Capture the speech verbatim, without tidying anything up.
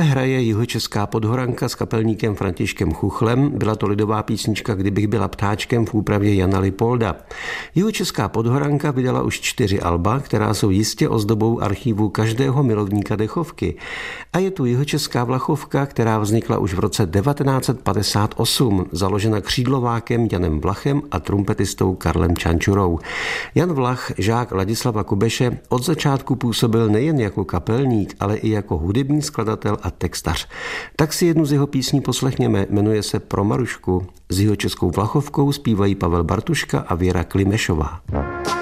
hraje Jihočeská Podhoranka s kapelníkem Františkem Chuchlem. Byla to lidová písnička Kdybych byla ptáčkem v úpravě Jana Lipolda. Jihočeská Podhoranka vydala už čtyři alba, která jsou jistě ozdobou archívu každého milovníka dechovky. A je tu Jihočeská Vlachovka, která vznikla už v roce devatenáct set padesát osm, založena křídlovákem Janem Vlachem a trumpetistou Karlem Čančurou. Jan Vlach, žák Ladislava Kubeše, od začátku působil nejen jako kapelník, ale i jako hudební skladatel a textař. Tak si jednu z jeho písní poslechněme, jmenuje se Pro Marušku. S Jihočeskou Vlachovkou zpívají Pavel Bartuška a Věra Klimešová.